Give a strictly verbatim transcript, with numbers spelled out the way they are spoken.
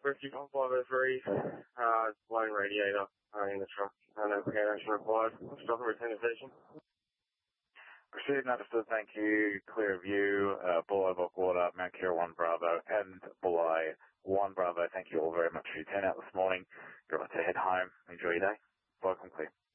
Rescue one five oh three, uh, blown radiator uh, in the truck. Uh, no care action required. Stop and return to station. Received, understood, thank you. Clear of you, uh, Bulleye Water, Mount Kira one Bravo, and Bulleye one Bravo. Thank you all very much for your turnout this morning. You're about to head home. Enjoy your day. Welcome, clear.